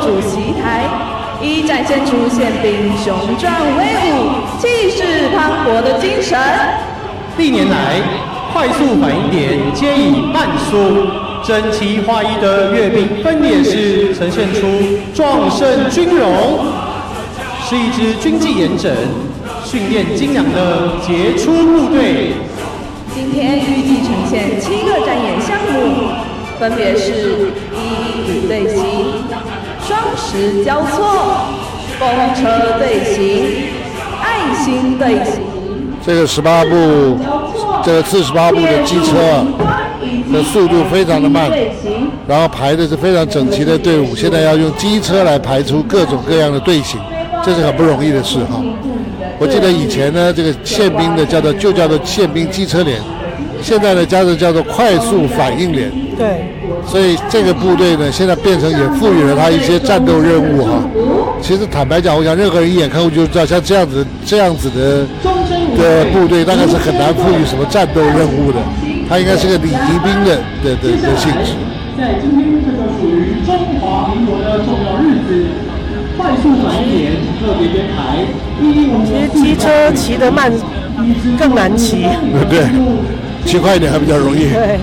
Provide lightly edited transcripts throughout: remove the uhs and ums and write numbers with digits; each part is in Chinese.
主席台，以展现出宪兵雄壮威武、气势磅礴的精神。 历年来，快速反应点皆以慢速、整齐划一的阅兵分列式呈现出壮盛军容，是一支军纪严整、训练精良的杰出部队。 今天预计呈现7个展演项目，分别是1-5队形、双十交错、公车队形、爱心队形。 这个18部，这个48部的机车的速度非常的慢，然后排的是非常整齐的队伍。现在要用机车来排出各种各样的队形，这是很不容易的事哈。我记得以前呢，这个宪兵的叫做宪兵机车连，现在呢叫做快速反应连。 对。 所以这个部队呢，现在变成也赋予了他一些战斗任务哈。其实坦白讲，我想任何人一眼看过就知道，像这样子的部队，大概是很难赋予什么战斗任务的。它应该是个礼仪兵的性质。 在今天这个属于中华民国的重要日子，快速反应连特别编排其实机车骑得慢更难骑。 对，骑快一点还比较容易。 对。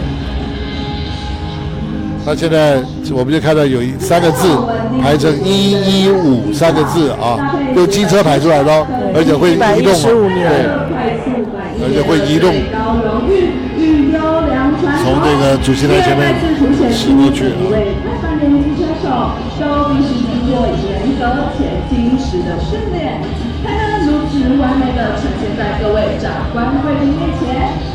那现在我们就看到有3个字排成1153个字啊，用机车排出来的，而且会移动，对，而且会移动，从这个主席台前面驶过去啊。 3名机车手都必须经过严格且精实的训练，才能如此完美的呈现在各位长官贵宾面前。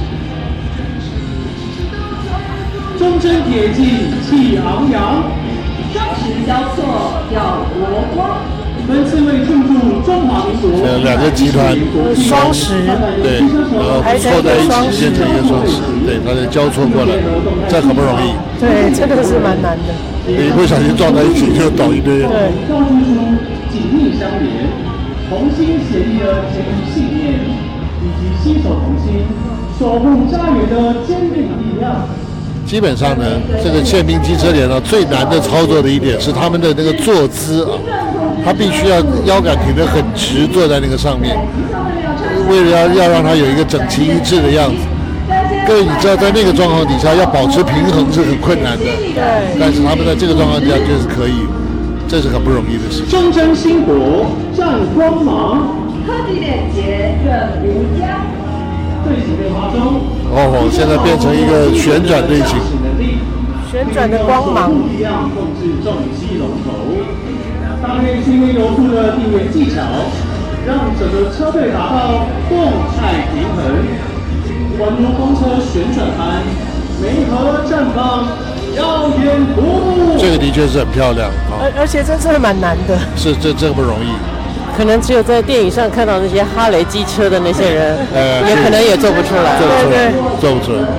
忠贞铁骑气昂扬， 双十交错耀国光。 本次为庆祝中华民国 2个集团双十， 对，然后凑在一起变成一个双十，对，它就交错过来，这很不容易。 对，这个是蛮难的。 你不小心撞在一起就倒一堆。 对。 标志出紧密相连、同心协力的前进信念，以及携手同心、守护家园的坚定力量。 基本上呢，这个宪兵机车连呢，最难的操作的一点是他们的那个坐姿啊，他必须要腰杆挺得很直，坐在那个上面，为了要让它有一个整齐一致的样子。各位，你知道在那个状况底下要保持平衡是很困难的， 对。 但是他们在这个状况底下就是可以，这是很不容易的事情。 忠贞兴国，战光芒， 科技廉洁更无疆。 队形变化中， 现在变成一个旋转队形， 旋转的光芒， 不一样控制重机龙头，搭配训练有素的定位技巧，让整个车队达到动态平衡，宛如风车旋转般，每合绽放，耀眼夺目。 这个的确是很漂亮啊， 而且这真的蛮难的。 是这不容易。 可能只有在电影上看到那些哈雷机车的那些人，也可能也做不出来。 做不出来。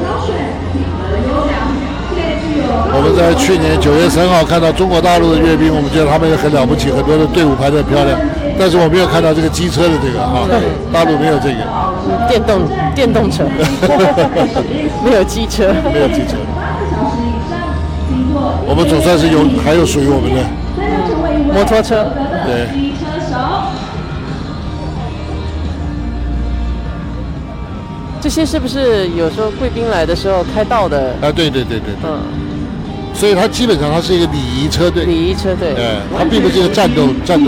我们在去年9月3号看到中国大陆的阅兵，我们觉得他们也很了不起，很多的队伍排得很漂亮。但是我没有看到这个机车的这个啊，大陆没有这个。 电动车，没有机车。 没有机车。我们总算是还有属于我们的摩托车。 对。 这些是不是有时候贵宾来的时候开道的？ 啊，对。所以它基本上它是一个礼仪车队。 礼仪车队。 它并不是一个战斗部队。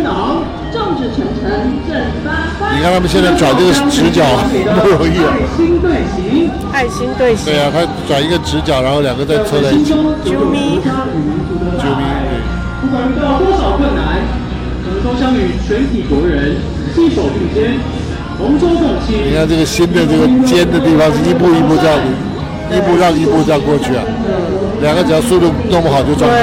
你看他们现在转这个直角不容易啊。 爱心队形。 对啊，他转一个直角，然后2个再凑在一起。 啾咪， 对。 不管遇到多少困难，我们都将与全体国人携手并肩。 你看这个新的这个尖的地方是一步一步这样，一步让一步这样过去啊，2个只要速度弄不好就撞到。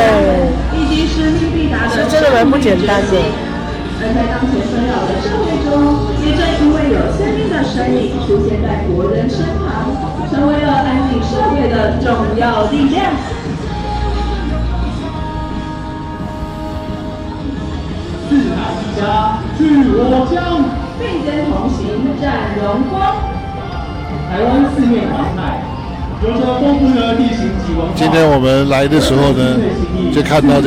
是真的蛮不简单的。 而在当前纷扰的社会中，也正因为有鲜明的身影出现在国人身旁，成为了安定社会的重要力量。 四海一家聚我疆， 并肩同行展荣光。 台湾四面环海，有着丰富的地形及文化。 今天我们来的时候呢，就看到